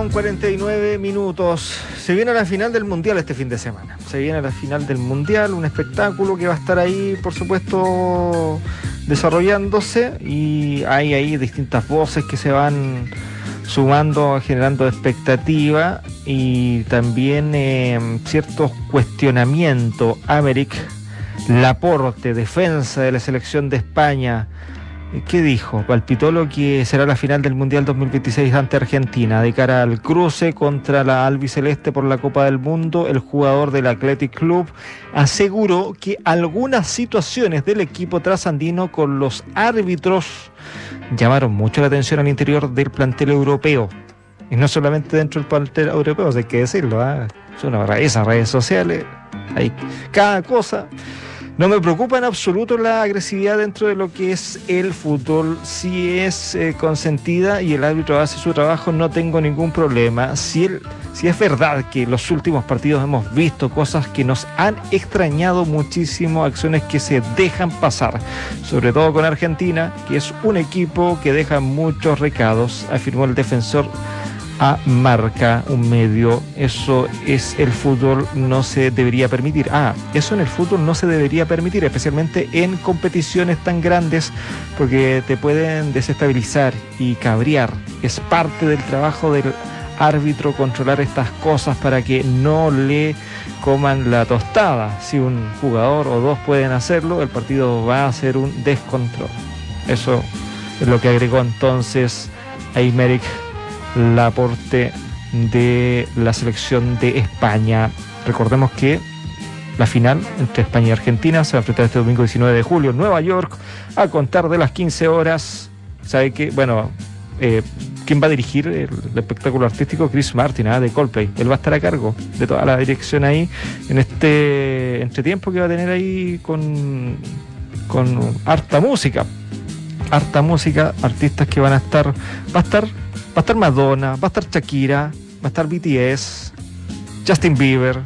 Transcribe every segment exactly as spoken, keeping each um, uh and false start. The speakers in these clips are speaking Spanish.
con cuarenta y nueve minutos. Se viene la final del Mundial este fin de semana. Se viene la final del Mundial, un espectáculo que va a estar ahí, por supuesto, desarrollándose. Y hay ahí distintas voces que se van sumando, generando expectativa. Y también eh, ciertos cuestionamientos. Aymeric Laporte, defensa de la selección de España. ¿Qué dijo? Palpitó lo que será la final del Mundial dos mil veintiséis ante Argentina. De cara al cruce contra la albiceleste por la Copa del Mundo, el jugador del Athletic Club aseguró que algunas situaciones del equipo trasandino con los árbitros llamaron mucho la atención al interior del plantel europeo. Y no solamente dentro del plantel europeo, hay que decirlo, ¿eh? Es una barra, esas redes sociales, hay cada cosa. No me preocupa en absoluto la agresividad dentro de lo que es el fútbol. Si es eh, consentida y el árbitro hace su trabajo, no tengo ningún problema. Si, el, si es verdad que en los últimos partidos hemos visto cosas que nos han extrañado muchísimo, acciones que se dejan pasar, sobre todo con Argentina, que es un equipo que deja muchos recados, afirmó el defensor a Marca, un medio. Eso es el fútbol, no se debería permitir. Ah, eso en el fútbol no se debería permitir, especialmente en competiciones tan grandes, porque te pueden desestabilizar y cabrear. Es parte del trabajo del árbitro controlar estas cosas para que no le coman la tostada. Si un jugador o dos pueden hacerlo, el partido va a ser un descontrol. Eso es lo que agregó entonces Aymeric Laporte de la selección de España. Recordemos que la final entre España y Argentina se va a enfrentar este domingo diecinueve de julio en Nueva York a contar de las quince horas. ¿Sabe qué? Bueno, eh, ¿quién va a dirigir el, el espectáculo artístico? Chris Martin, ¿eh? de Coldplay. Él va a estar a cargo de toda la dirección ahí en este entretiempo que va a tener ahí con, con harta música. Harta música, artistas que van a estar, va a estar, va a estar Madonna, va a estar Shakira, va a estar B T S, Justin Bieber,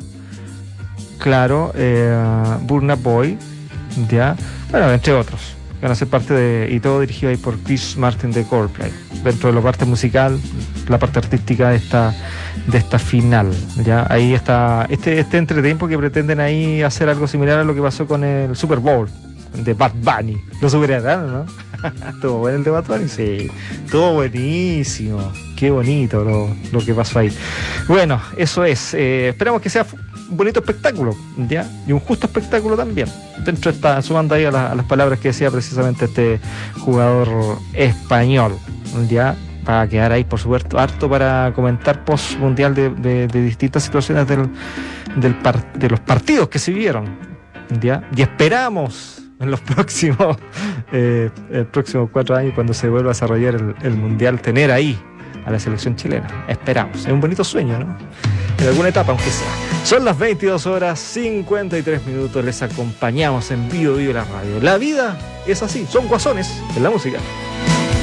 claro, eh, Burna Boy, ya, bueno, entre otros, van a ser parte de, y todo dirigido ahí por Chris Martin de Coldplay, dentro de la parte musical, la parte artística de esta, de esta final, ya, ahí está, este, este entretiempo que pretenden ahí hacer algo similar a lo que pasó con el Super Bowl de Bad Bunny. Lo superaron, ¿no? ¿Estuvo bueno el de Bad Bunny? Sí, estuvo buenísimo. Qué bonito lo, lo que pasó ahí. Bueno, eso es. Eh, esperamos que sea un bonito espectáculo, ¿ya? Y un justo espectáculo también. Dentro está sumando ahí a, la, a las palabras que decía precisamente este jugador español, ¿ya? Para quedar ahí, por supuesto, harto para comentar post-mundial de, de, de distintas situaciones del, del par, de los partidos que se vieron, ¿ya? Y esperamos en los próximos eh, el próximos cuatro años, cuando se vuelva a desarrollar el, el Mundial, tener ahí a la selección chilena. Esperamos, es un bonito sueño, ¿no? En alguna etapa, aunque sea. Son las veintidós horas cincuenta y tres minutos, les acompañamos en Vivo Vivo la Radio. La vida es así, son guasones en la música.